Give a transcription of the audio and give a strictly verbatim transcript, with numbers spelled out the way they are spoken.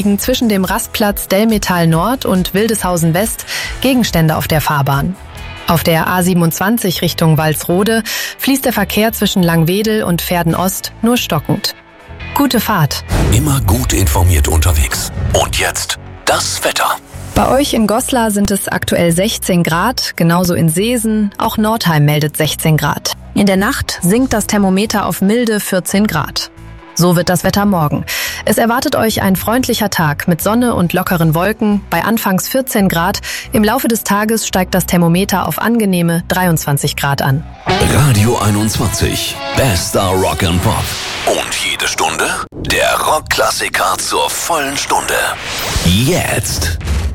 liegen zwischen dem Rastplatz Delmetal Nord und Wildeshausen West Gegenstände auf der Fahrbahn. Auf der A siebenundzwanzig Richtung Walsrode fließt der Verkehr zwischen Langwedel und Verden Ost nur stockend. Gute Fahrt. Immer gut informiert unterwegs. Und jetzt das Wetter. Bei euch in Goslar sind es aktuell sechzehn Grad, genauso in Seesen, auch Nordheim meldet sechzehn Grad. In der Nacht sinkt das Thermometer auf milde vierzehn Grad. So wird das Wetter morgen. Es erwartet euch ein freundlicher Tag mit Sonne und lockeren Wolken bei anfangs vierzehn Grad. Im Laufe des Tages steigt das Thermometer auf angenehme dreiundzwanzig Grad an. Radio einundzwanzig, bester Rock and Pop. Und jede Stunde der Rockklassiker zur vollen Stunde. Jetzt